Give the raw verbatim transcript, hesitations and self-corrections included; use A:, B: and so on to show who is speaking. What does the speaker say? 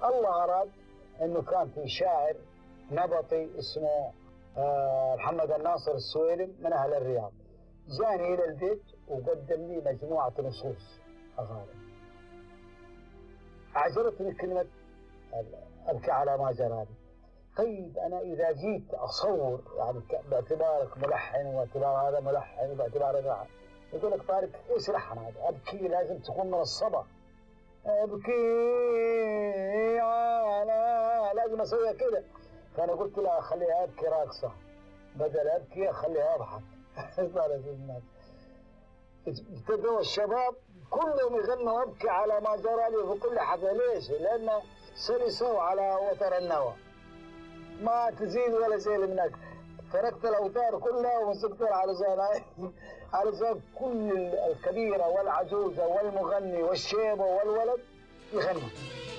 A: الله أراد أنه كان في شاعر نبطي اسمه آه محمد الناصر السويلم من أهل الرياض، جاني إلى البيت وقدم لي مجموعة نصوص أغاني. أعجبتني كلمة أبكي على ما جرالي. طيب أنا إذا جيت أصور يعني باعتبارك ملحن واعتبار هذا ملحن وباعتبار هذا، يقول لك طارق إيش لحن هذا؟ أبكي لازم تكون من الصبا، أبكي على لازم أسويها كذا. فأنا قلت لا أخليها أبكي راقصة، بدل أبكي أخليها أضحك. ابتدوا الشباب كلهم يغنوا أبكي على ما جرى لي في كل حفلة. ليش؟ لأن سلسوا على وتر النوى، ما تزيد ولا زي منك. تركت الأوتار كلها ومسكت علشان علشان كل الكبيرة والعجوزة والمغني والشيبة والولد يغنوا.